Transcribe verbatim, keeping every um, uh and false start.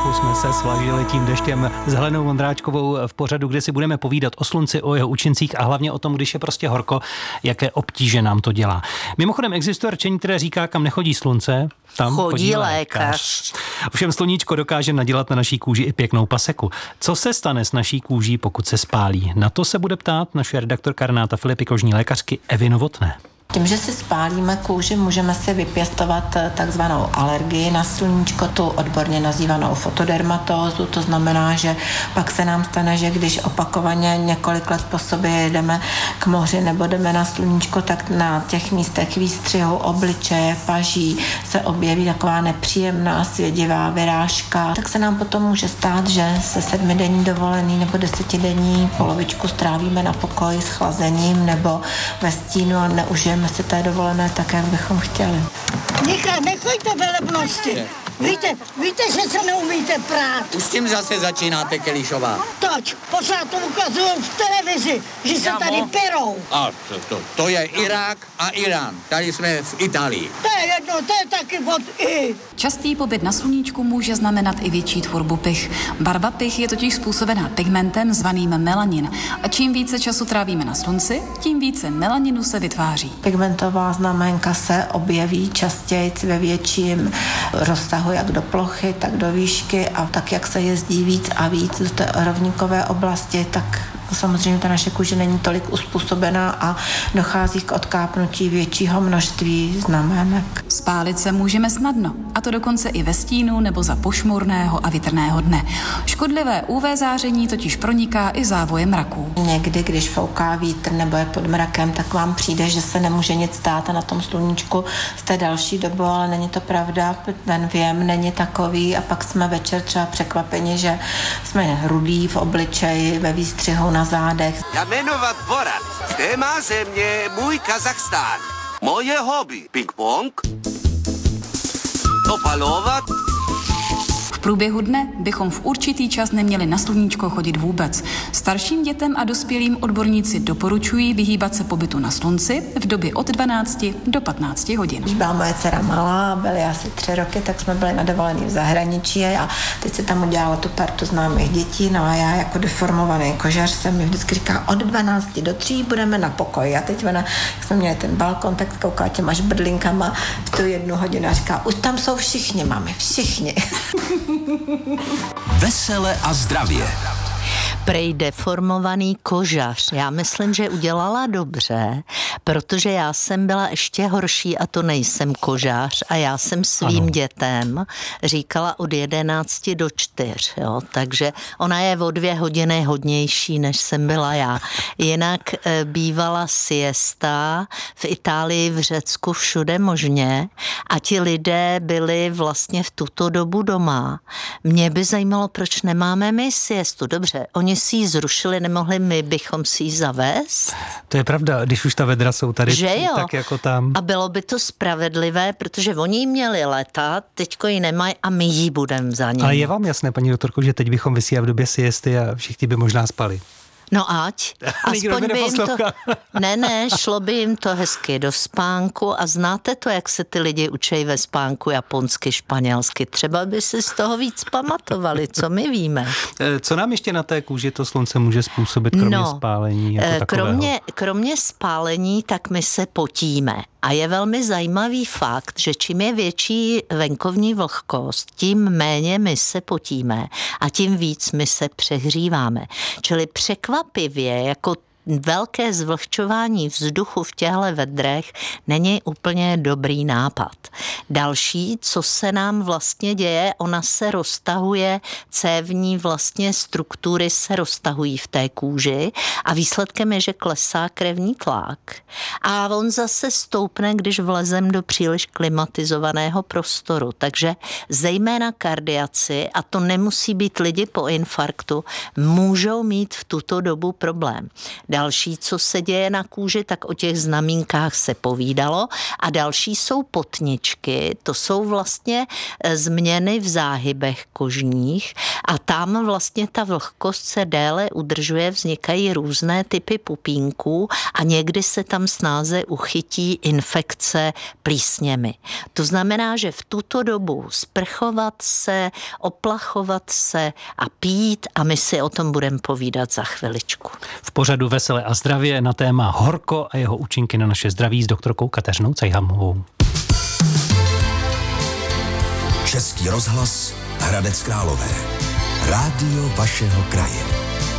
trochu jsme se svažili tím deštěm s Helenou Vondráčkovou v pořadu, kde si budeme povídat o slunci, o jeho účincích a hlavně o tom, když je prostě horko, jaké obtíže nám to dělá. Mimochodem existuje rčení, které říká, kam nechodí slunce, tam chodí, chodí lékař. lékař. Ovšem sluníčko dokáže nadělat na naší kůži i pěknou paseku. Co se stane s naší kůží, pokud se spálí? Na to se bude ptát naše redaktorka Renáta Filipy, kožní lékařky Evy Novotné. Tím, že si spálíme kůži, můžeme si vypěstovat takzvanou alergii na sluníčko, tu odborně nazývanou fotodermatózu. To znamená, že pak se nám stane, že když opakovaně několik let po sobě jdeme k moři nebo jdeme na sluníčko, tak na těch místech výstřihu obličeje, paží se objeví taková nepříjemná svědivá vyrážka. Tak se nám potom může stát, že se sedmidenní dovolený nebo desetidenní polovičku strávíme na pokoji s chlazením nebo ve stínu a neužijeme si té dovolené tak, jak bychom chtěli. Nicha, nechoďte velebnosti. Víte, víte, že se neumíte prát. Už s tím zase začínáte, Kelišová. Toč, pořád to ukazují v televizi, že se tady perou. A to, to, to je Irák a Irán. Tady jsme v Itálii. To je jedno, to je taky od I. Častý pobyt na sluníčku může znamenat i větší tvorbu pych. Barva pych je totiž způsobená pigmentem zvaným melanin. A čím více času trávíme na slunci, tím více melaninu se vytváří. Pigmentová znamenka se objeví častěji ve větším rozsahu, jak do plochy, tak do výšky a tak, jak se jezdí víc a víc do té rovníkové oblasti, tak samozřejmě ta naše kůže není tolik uspůsobená a dochází k odkápnutí většího množství znamenek. Spálit se můžeme snadno, a to dokonce i ve stínu nebo za pošmurného a větrného dne. Škodlivé ú vé záření totiž proniká i závojem mraků. Někdy, když fouká vítr nebo je pod mrakem, tak vám přijde, že se nemůže nic stát a na tom sluníčku jste další dobu, ale není to pravda, ten věm není takový a pak jsme večer třeba překvapeni, že jsme rudí v obličeji, ve výstřihu, na zádech. Já jmenovat Borat. Téma země můj Kazachstán. Moje hobby ping-pong, opalovat. V průběhu dne bychom v určitý čas neměli na sluníčko chodit vůbec. Starším dětem a dospělým odborníci doporučují vyhýbat se pobytu na slunci v době od dvanácti do patnácti hodin. Když byla moje dcera malá, byly asi tři roky, tak jsme byli na dovolený v zahraničí a teď se tam udělala tu partu známých dětí, no a já jako deformovaný kožař jsem mi vždycky říká, od dvanácti do tří budeme na pokoji. A teď ona, jak jsme měli ten balkon, tak kouká těma žbrdlinkama v tu jednu hodinu a říká, už tam jsou všichni, máme všichni. Vesele a zdravě. Prej deformovaný kožař. Já myslím, že udělala dobře, protože já jsem byla ještě horší a to nejsem kožař a já jsem svým ano. dětem říkala od jedenácti do čtyř, jo, takže ona je o dvě hodiny hodnější, než jsem byla já. Jinak e, bývala siesta v Itálii, v Řecku, všude možně a ti lidé byli vlastně v tuto dobu doma. Mě by zajímalo, proč nemáme my siestu. Dobře, oni si ji zrušili, nemohli my bychom si ji zavést? To je pravda, když už ta vedra jsou tady, že jo? Tak jako tam. A bylo by to spravedlivé, protože oni ji měli letat, teďko ji nemají a my ji budeme za ně. Ale je vám jasné, paní doktorko, že teď bychom vysílali v době siesty a všichni by možná spali? No ať, aspoň by jim to, ne, ne, šlo by jim to hezky do spánku a znáte to, jak se ty lidi učí ve spánku japonsky, španělsky, třeba by si z toho víc pamatovali, co my víme. Co nám ještě na té kůži to slunce může způsobit, kromě no, spálení jako kromě, kromě spálení, tak my se potíme. A je velmi zajímavý fakt, že čím je větší venkovní vlhkost, tím méně my se potíme a tím víc my se přehříváme. Čili překvapivě, jako velké zvlhčování vzduchu v těchto vedrech není úplně dobrý nápad. Další, co se nám vlastně děje, ona se roztahuje, cévní vlastně struktury se roztahují v té kůži a výsledkem je, že klesá krevní tlak. A on zase stoupne, když vlezem do příliš klimatizovaného prostoru. Takže zejména kardiaci, a to nemusí být lidi po infarktu, můžou mít v tuto dobu problém. Další, co se děje na kůži, tak o těch znamínkách se povídalo a další jsou potničky, to jsou vlastně změny v záhybech kožních a tam vlastně ta vlhkost se déle udržuje, vznikají různé typy pupínků a někdy se tam snáze uchytí infekce plísněmi. To znamená, že v tuto dobu sprchovat se, oplachovat se a pít a my si o tom budeme povídat za chviličku. V pořadu Veselé a zdravě na téma horko a jeho účinky na naše zdraví s doktorkou Kateřinou Cejhamovou. Český rozhlas Hradec Králové. Rádio vašeho kraje.